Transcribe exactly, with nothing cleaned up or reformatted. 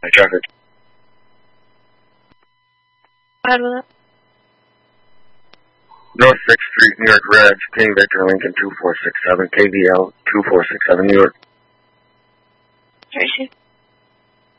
My traffic. Go ahead with it. North sixth Street, New York Reg, King Victor Lincoln two four six seven, K B L two four six seven, New York. Tracy.